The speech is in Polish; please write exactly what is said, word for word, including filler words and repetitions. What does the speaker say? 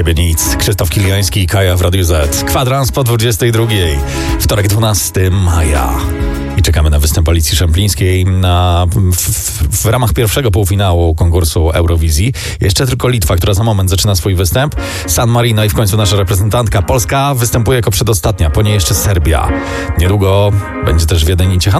ciebie nic. Krzysztof Kiliański i Kaja w Radiu Z. Kwadrans po dwudziestej drugiej. Wtorek dwunastego maja. I czekamy na występ Alicji Szemplińskiej na, w, w, w ramach pierwszego półfinału konkursu Eurowizji. Jeszcze tylko Litwa, która za moment zaczyna swój występ. San Marino i w końcu nasza reprezentantka. Polska występuje jako przedostatnia, po niej jeszcze Serbia. Niedługo będzie też Wiedeń i Ciechanów.